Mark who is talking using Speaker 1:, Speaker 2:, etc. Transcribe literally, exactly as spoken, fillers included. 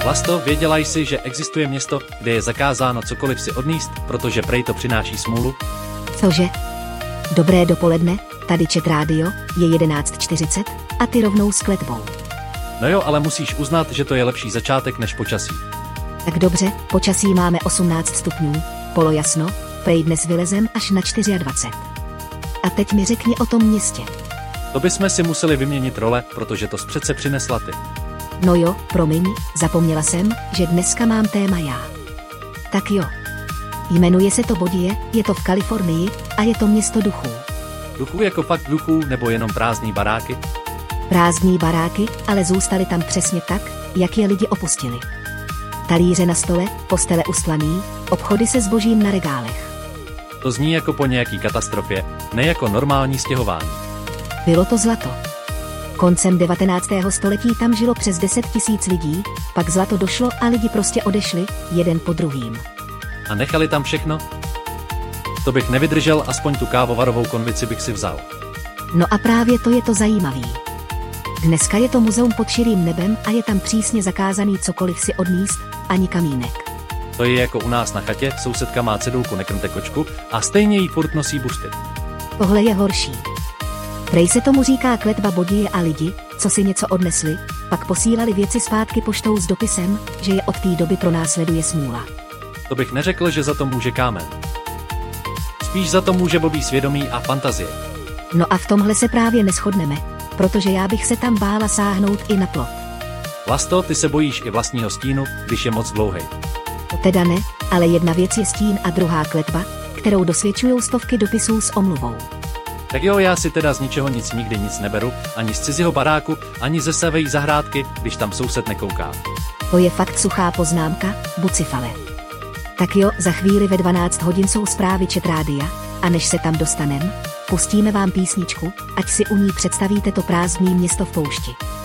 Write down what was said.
Speaker 1: Vlasto, věděla jsi, že existuje město, kde je zakázáno cokoliv si odníst, protože prej to přináší smůlu?
Speaker 2: Cože? Dobré dopoledne, tady Čet rádio, je jedenáct čtyřicet a ty rovnou s kletbou.
Speaker 1: No jo, ale musíš uznat, že to je lepší začátek než počasí.
Speaker 2: Tak dobře, počasí máme osmnáct stupňů, polojasno, prej dnes vylezem až na dvacet čtyři. A teď mi řekni o tom městě.
Speaker 1: To bychom si museli vyměnit role, protože to přece přinesla ty.
Speaker 2: No jo, promiň, zapomněla jsem, že dneska mám téma já. Tak jo. Jmenuje se to Bodie, je to v Kalifornii a je to město duchů.
Speaker 1: Duchů jako fakt duchů nebo jenom prázdný baráky?
Speaker 2: Prázdní baráky, ale zůstaly tam přesně tak, jak je lidi opustili. Talíře na stole, postele ustlaný, obchody se zbožím na regálech.
Speaker 1: To zní jako po nějaký katastrofě, ne jako normální stěhování.
Speaker 2: Bylo to zlato. Koncem devatenáctého století tam žilo přes deset tisíc lidí, pak zlato došlo a lidi prostě odešli, jeden po druhým.
Speaker 1: A nechali tam všechno? To bych nevydržel, aspoň tu kávovarovou konvici bych si vzal.
Speaker 2: No a právě to je to zajímavý. Dneska je to muzeum pod širým nebem a je tam přísně zakázaný cokoliv si odníst, ani kamínek.
Speaker 1: To je jako u nás na chatě, sousedka má cedulku nekrmte kočku a stejně jí furt nosí bušty.
Speaker 2: Tohle je horší. Prej se tomu říká kletba Bodie a lidi, co si něco odnesli, pak posílali věci zpátky poštou s dopisem, že je od té doby pronásleduje smůla.
Speaker 1: To bych neřekl, že za to může kámen. Spíš za to může blbý svědomí a fantazie.
Speaker 2: No a v tomhle se právě neshodneme, protože já bych se tam bála sáhnout i na plot.
Speaker 1: Vlasto, ty se bojíš i vlastního stínu, když je moc dlouhej.
Speaker 2: To teda ne, ale jedna věc je stín a druhá kletba, kterou dosvědčují stovky dopisů s omluvou.
Speaker 1: Tak jo, já si teda z ničeho nic nikdy nic neberu, ani z cizího baráku, ani ze savejí zahrádky, když tam soused nekouká.
Speaker 2: To je fakt suchá poznámka, Bucifale. Tak jo, za chvíli ve dvanáct hodin jsou zprávy Čet rádia, a než se tam dostanem, pustíme vám písničku, ať si u ní představíte to prázdné město v poušti.